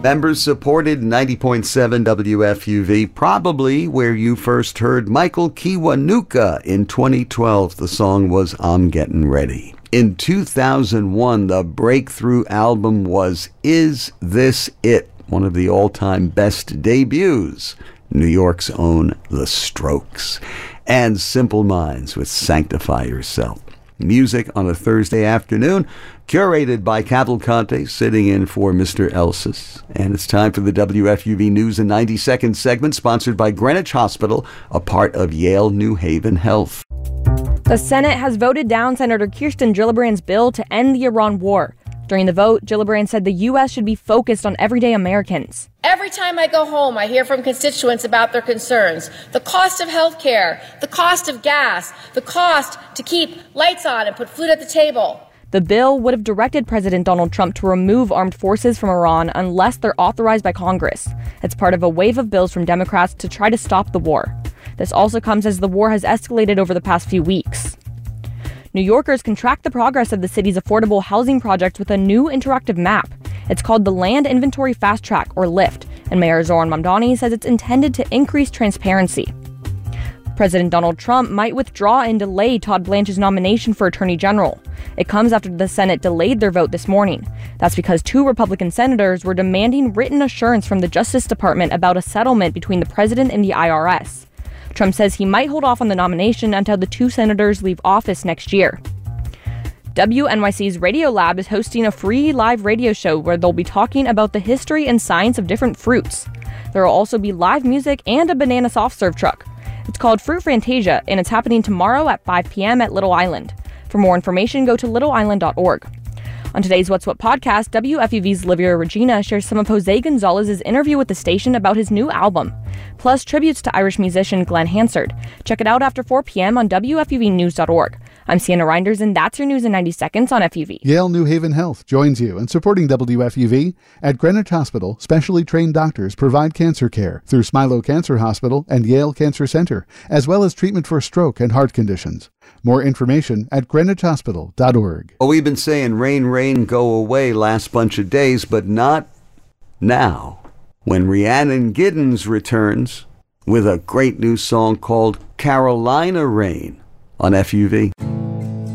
Members supported 90.7 WFUV, probably where you first heard Michael Kiwanuka in 2012. The song was I'm Getting Ready. In 2001, the breakthrough album was Is This It? One of the all-time best debuts. New York's own The Strokes. And Simple Minds with Sanctify Yourself. Music on a Thursday afternoon, curated by Cavalcante, sitting in for Mr. Elsis. And it's time for the WFUV News in 90-second segment, sponsored by Greenwich Hospital, a part of Yale New Haven Health. The Senate has voted down Senator Kirsten Gillibrand's bill to end the Iran war. During the vote, Gillibrand said the U.S. should be focused on everyday Americans. Every time I go home, I hear from constituents about their concerns. The cost of health care, the cost of gas, the cost to keep lights on and put food at the table. The bill would have directed President Donald Trump to remove armed forces from Iran unless they're authorized by Congress. It's part of a wave of bills from Democrats to try to stop the war. This also comes as the war has escalated over the past few weeks. New Yorkers can track the progress of the city's affordable housing project with a new interactive map. It's called the Land Inventory Fast Track, or LIFT, and Mayor Zohran Mamdani says it's intended to increase transparency. President Donald Trump might withdraw and delay Todd Blanche's nomination for Attorney General. It comes after the Senate delayed their vote this morning. That's because 2 Republican senators were demanding written assurance from the Justice Department about a settlement between the president and the IRS. Trump says he might hold off on the nomination until the 2 senators leave office next year. WNYC's Radio Lab is hosting a free live radio show where they'll be talking about the history and science of different fruits. There will also be live music and a banana soft serve truck. It's called Fruit Fantasia, and it's happening tomorrow at 5 p.m. at Little Island. For more information, go to littleisland.org. On today's What's What podcast, WFUV's Livia Regina shares some of Jose Gonzalez's interview with the station about his new album, plus tributes to Irish musician Glenn Hansard. Check it out after 4 p.m. on WFUVnews.org. I'm Sienna Reinders, and that's your news in 90 seconds on FUV. Yale New Haven Health joins you in supporting WFUV. At Greenwich Hospital, specially trained doctors provide cancer care through Smilow Cancer Hospital and Yale Cancer Center, as well as treatment for stroke and heart conditions. More information at greenwichhospital.org. Well, we've been saying rain, rain, go away last bunch of days, but not now, when Rhiannon Giddens returns with a great new song called Carolina Rain on FUV.